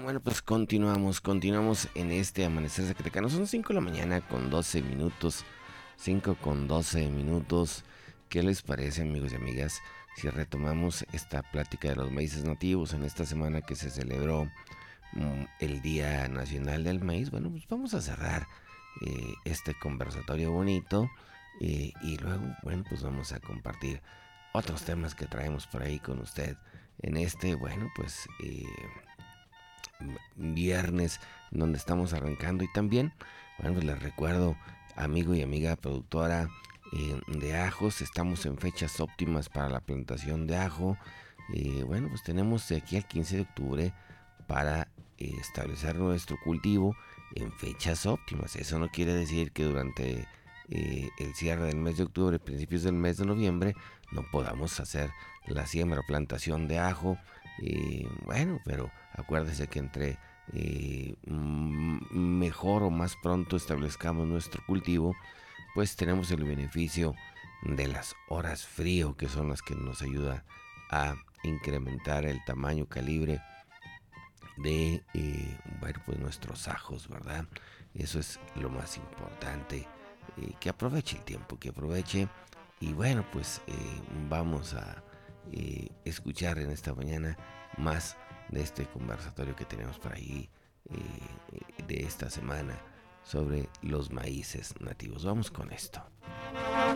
Bueno, pues continuamos en este amanecer zacatecano. Son 5 de la mañana con 12 minutos. 5 con 12 minutos. ¿Qué les parece, amigos y amigas, si retomamos esta plática de los maíces nativos en esta semana que se celebró el Día Nacional del Maíz? Bueno, pues vamos a cerrar este conversatorio bonito y luego, bueno, pues vamos a compartir otros temas que traemos por ahí con usted en este, bueno, pues viernes donde estamos arrancando. Y también, bueno, pues les recuerdo, amigo y amiga productora de ajos, estamos en fechas óptimas para la plantación de ajo. Bueno, pues tenemos de aquí al 15 de octubre para establecer nuestro cultivo en fechas óptimas. Eso no quiere decir que durante el cierre del mes de octubre, principios del mes de noviembre, no podamos hacer la siembra o plantación de ajo. Bueno, pero acuérdese que entre mejor o más pronto establezcamos nuestro cultivo, pues tenemos el beneficio de las horas frío, que son las que nos ayuda a incrementar el tamaño, calibre de bueno, pues nuestros ajos, ¿verdad? Eso es lo más importante, que aproveche el tiempo, que aproveche. Y bueno, pues vamos a escuchar en esta mañana más de este conversatorio que tenemos por ahí de esta semana sobre los maíces nativos. Vamos con esto.